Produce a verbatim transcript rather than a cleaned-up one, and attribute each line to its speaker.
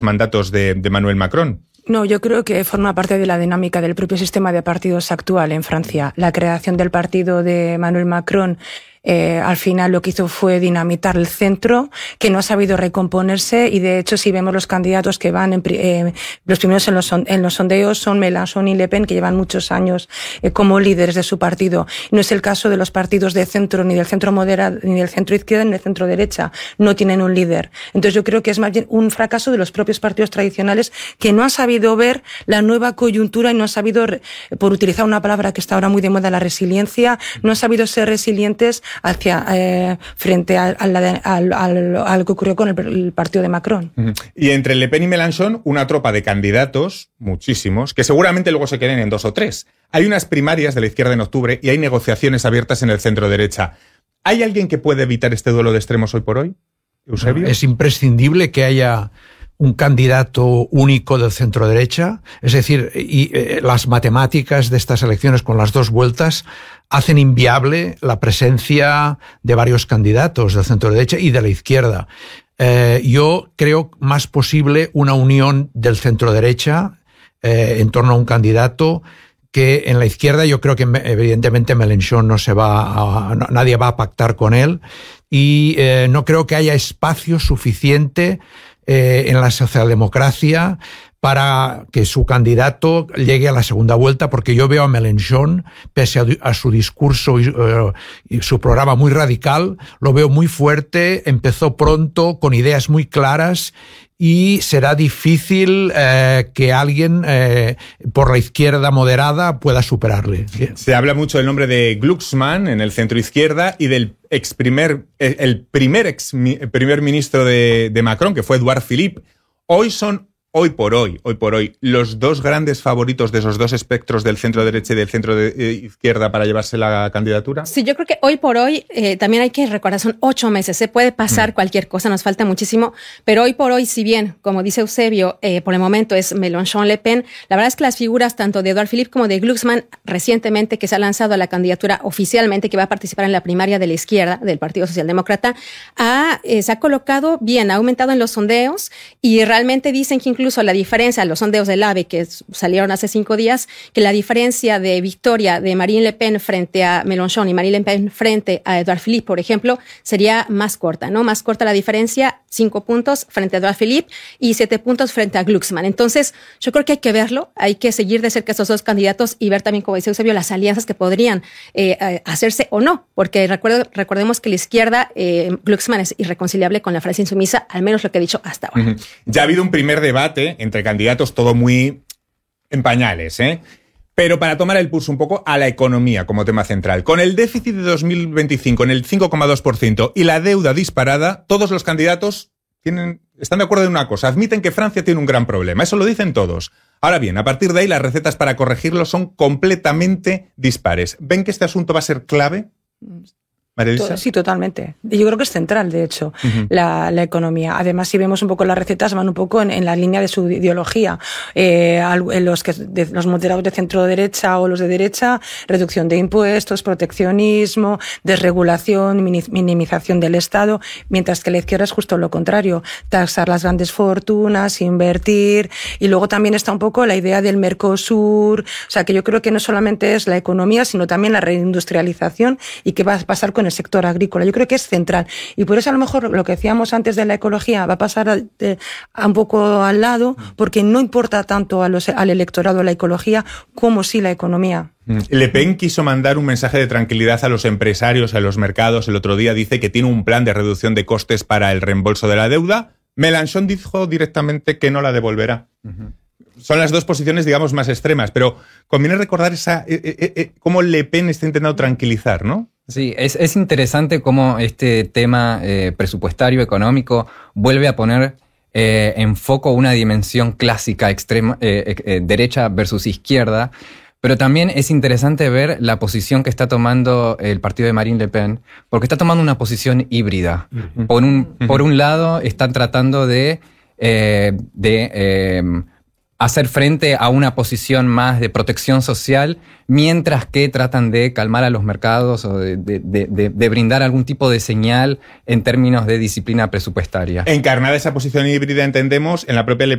Speaker 1: mandatos de, de Emmanuel Macron.
Speaker 2: No, yo creo que forma parte de la dinámica del propio sistema de partidos actual en Francia. La creación del partido de Emmanuel Macron Eh, al final lo que hizo fue dinamitar el centro, que no ha sabido recomponerse, y de hecho si vemos los candidatos que van en, eh, los primeros en los, en los sondeos son Mélenchon y Le Pen, que llevan muchos años eh, como líderes de su partido. No es el caso de los partidos de centro, ni del centro moderado, ni del centro izquierda, ni del centro derecha. No tienen un líder. Entonces yo creo que es más bien un fracaso de los propios partidos tradicionales, que no han sabido ver la nueva coyuntura y no han sabido, por utilizar una palabra que está ahora muy de moda, la resiliencia, no han sabido ser resilientes hacia eh, frente a, a, la, al, al, al que ocurrió con el, el partido de Macron.
Speaker 1: Uh-huh. Y entre Le Pen y Mélenchon, una tropa de candidatos, muchísimos, que seguramente luego se queden en dos o tres. Hay unas primarias de la izquierda en octubre y hay negociaciones abiertas en el centro derecha. ¿Hay alguien que puede evitar este duelo de extremos hoy por hoy, Eusebio?
Speaker 3: Es imprescindible que haya un candidato único del centro derecha, es decir, y, eh, las matemáticas de estas elecciones con las dos vueltas hacen inviable la presencia de varios candidatos del centro derecha y de la izquierda. Eh, yo creo más posible una unión del centro derecha eh, en torno a un candidato, que en la izquierda yo creo que evidentemente Mélenchon no se va a, no, nadie va a pactar con él, y eh, no creo que haya espacio suficiente eh, en la socialdemocracia para que su candidato llegue a la segunda vuelta, porque yo veo a Mélenchon, pese a, a su discurso y, uh, y su programa muy radical, lo veo muy fuerte, empezó pronto, con ideas muy claras, y será difícil eh, que alguien eh, por la izquierda moderada pueda superarle.
Speaker 1: Se habla mucho del nombre de Glucksmann en el centro izquierda y del ex primer, el primer ex primer ministro de, de Macron, que fue Édouard Philippe. Hoy son Hoy por hoy, hoy por hoy, los dos grandes favoritos de esos dos espectros del centro derecha y del centro de, eh, izquierda para llevarse la candidatura.
Speaker 4: Sí, yo creo que hoy por hoy eh, también hay que recordar, son ocho meses, se puede pasar mm. cualquier cosa, nos falta muchísimo, pero hoy por hoy, si bien, como dice Eusebio, eh, por el momento es Mélenchon, Le Pen, la verdad es que las figuras tanto de Édouard Philippe como de Glucksmann, recientemente que se ha lanzado a la candidatura oficialmente, que va a participar en la primaria de la izquierda, del Partido Socialdemócrata, ha, eh, se ha colocado bien, ha aumentado en los sondeos, y realmente dicen que incluso la diferencia, los sondeos del A B E que salieron hace cinco días, que la diferencia de victoria de Marine Le Pen frente a Mélenchon y Marine Le Pen frente a Édouard Philippe, por ejemplo, sería más corta, ¿no? Más corta la diferencia, cinco puntos frente a Édouard Philippe y siete puntos frente a Glucksmann. Entonces, yo creo que hay que verlo, hay que seguir de cerca a estos dos candidatos y ver también, como dice Eusebio, las alianzas que podrían eh, hacerse o no, porque recuerdo, recordemos que la izquierda, eh, Glucksmann es irreconciliable con la Francia insumisa, al menos lo que he dicho hasta ahora.
Speaker 1: Uh-huh. Ya ha habido un primer debate entre candidatos, todo muy en pañales, ¿eh? Pero para tomar el pulso un poco a la economía como tema central. Con el déficit de dos mil veinticinco en el cinco coma dos por ciento y la deuda disparada, todos los candidatos tienen, están de acuerdo en una cosa, admiten que Francia tiene un gran problema, eso lo dicen todos. Ahora bien, a partir de ahí las recetas para corregirlo son completamente dispares. ¿Ven que este asunto va a ser clave?
Speaker 2: ¿María-Elisa? Sí, totalmente. Yo creo que es central, de hecho, uh-huh. la, la economía. Además, si vemos un poco las recetas, van un poco en, en la línea de su ideología. Eh, los, que, de, los moderados de centro derecha o los de derecha, reducción de impuestos, proteccionismo, desregulación, minimización del Estado, mientras que la izquierda es justo lo contrario, taxar las grandes fortunas, invertir, y luego también está un poco la idea del Mercosur, o sea, que yo creo que no solamente es la economía, sino también la reindustrialización, y qué va a pasar con en el sector agrícola. Yo creo que es central. Y por eso a lo mejor lo que decíamos antes de la ecología va a pasar a, de, a un poco al lado, porque no importa tanto a los, al electorado la ecología como sí la economía.
Speaker 1: Le Pen quiso mandar un mensaje de tranquilidad a los empresarios, a los mercados. El otro día dice que tiene un plan de reducción de costes para el reembolso de la deuda. Mélenchon dijo directamente que no la devolverá. Uh-huh. Son las dos posiciones, digamos, más extremas, pero conviene recordar esa eh, eh, eh, cómo Le Pen está intentando tranquilizar, ¿no?
Speaker 5: Sí, es, es interesante cómo este tema eh, presupuestario, económico, vuelve a poner eh, en foco una dimensión clásica, extrema, eh, eh, derecha versus izquierda, pero también es interesante ver la posición que está tomando el partido de Marine Le Pen, porque está tomando una posición híbrida. Uh-huh. Por un, uh-huh. por un lado, están tratando de... Eh, de eh, hacer frente a una posición más de protección social, mientras que tratan de calmar a los mercados o de, de, de, de brindar algún tipo de señal en términos de disciplina presupuestaria.
Speaker 1: Encarnada esa posición híbrida, entendemos, en la propia